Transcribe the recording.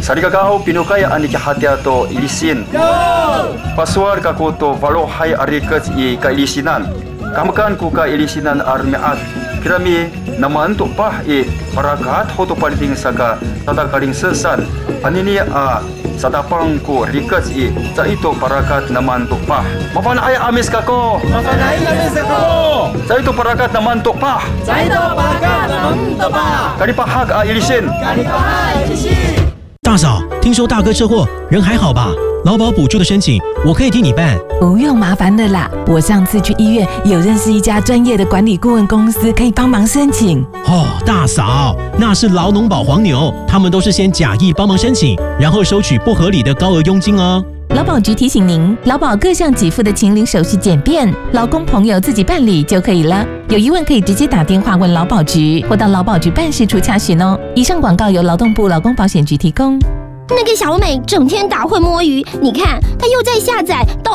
Sarigagaw pinukaya ani kahatiato ilisin. Paswar kakuto valohay arikat I kailisinan. Kamakan ku ka ilisinan armiat. Kirami naman to pah parakat hoto paliting saka tatakaring sesan. Anini sadapang ko rikat sa ito parakat naman to pah. Mapanay amis kako. Sa ito parakat naman to pah. Kanipahag ilisin. 大嫂，听说大哥车祸，人还好吧？劳保补助的申请，我可以替你办。 不用麻烦的啦，我上次去医院有认识一家专业的管理顾问公司，可以帮忙申请。 哦，大嫂，那是劳农保黄牛，他们都是先假意帮忙申请，然后收取不合理的高额佣金哦。 劳保局提醒您，劳保各项给付的请领手续简便，劳工朋友自己办理就可以了。有疑问可以直接打电话问劳保局，或到劳保局办事处查询哦。以上广告由劳动部劳工保险局提供。 那个小美整天打混摸鱼，你看她又在下载